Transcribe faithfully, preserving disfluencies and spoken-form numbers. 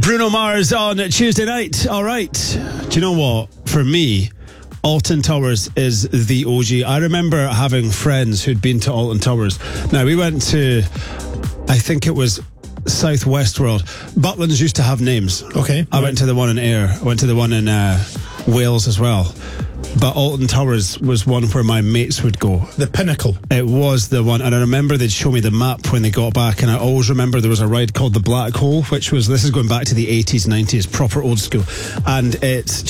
Bruno Mars on Tuesday night. All right. Do you know what? For me, Alton Towers is the O G. I remember having friends who'd been to Alton Towers. Now, we went to, I think it was South West World. Butlins used to have names. Okay. I went to the one in Ayr. I went to the one in uh, Wales as well. But Alton Towers was one where my mates would go. The pinnacle. It was the one, and I remember they'd show me the map when they got back, and I always remember there was a ride called the Black Hole, which was, this is going back to the eighties, nineties, proper old school, and it's